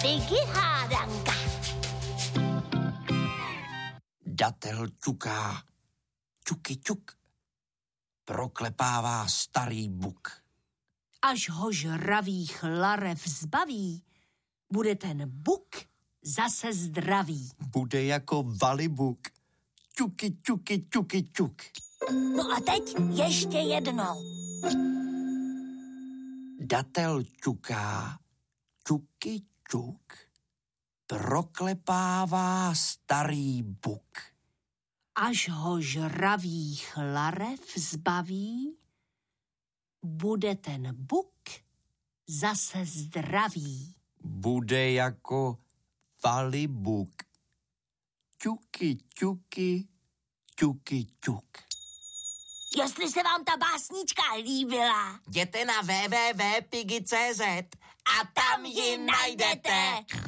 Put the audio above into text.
Piggy hádanka. Datel ťuká, ťuky ťuk, proklepává starý buk. Až ho žravých larev zbaví, bude ten buk zase zdravý. Bude jako valibuk, ťuky ťuky ťuky ťuk. No a teď ještě jednou. Datel ťuká, ťuky ťuk, proklepává starý buk. Až ho žravých larev zbaví, bude ten buk zase zdravý. Bude jako valibuk, ťuky ťuky ťuky ťuk. Jestli se vám ta básnička líbila, Jděte na www.piggy.cz a tam ji najdete.